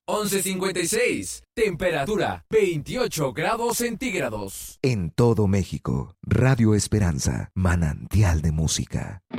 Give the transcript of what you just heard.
11:56. Temperatura 28 grados centígrados. En todo México, Radio Esperanza, manantial de música.